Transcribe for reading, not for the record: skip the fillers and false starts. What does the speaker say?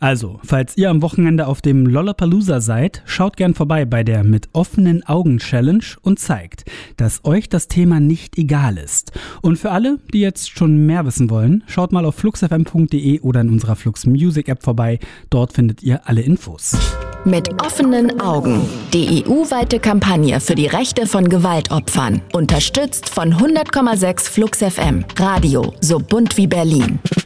Also, falls ihr am Wochenende auf dem Lollapalooza seid, schaut gern vorbei bei der Mit offenen Augen Challenge und zeigt, dass euch das Thema nicht egal ist. Und für alle, die jetzt schon mehr wissen wollen, schaut mal auf fluxfm.de oder in unserer Flux Music App vorbei. Dort findet ihr alle Infos. Mit offenen Augen. Die EU-weite Kampagne für die Rechte von Gewaltopfern. Unterstützt von 100,6 Flux FM. Radio so bunt wie Berlin.